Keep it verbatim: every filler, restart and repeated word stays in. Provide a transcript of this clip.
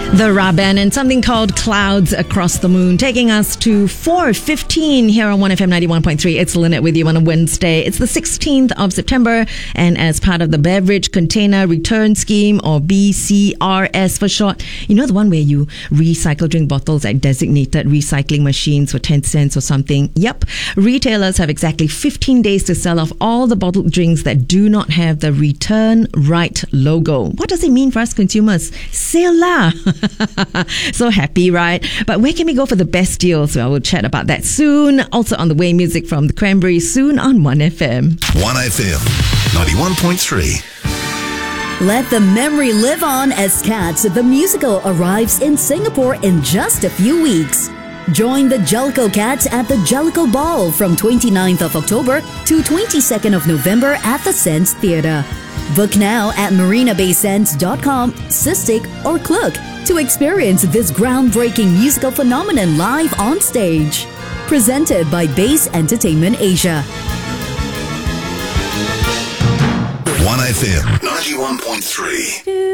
The Raben and something called Clouds Across the Moon, taking us to four fifteen here on one F M ninety-one point three. It's Lynette with you on a Wednesday. It's the sixteenth of September, and as part of the Beverage Container Return Scheme, or B C R S for short, you know the one where you recycle drink bottles at designated recycling machines for ten cents or something? Yep. Retailers have exactly fifteen days to sell off all the bottled drinks that do not have the Return Right logo. What does it mean for us consumers? Sale lah! So happy, right? But where can we go for the best deals? Well, we'll chat about that soon. Also on the way, music from the Cranberries soon on one F M. one F M, ninety-one point three. Let the memory live on as Cats the Musical arrives in Singapore in just a few weeks. Join the Jellicoe Cats at the Jellicoe Ball from twenty-ninth of October to twenty-second of November at the Sense Theatre. Book now at marina bay sands dot com, Cystic or Klook to experience this groundbreaking musical phenomenon live on stage. Presented by Base Entertainment Asia. one F M, ninety-one point three.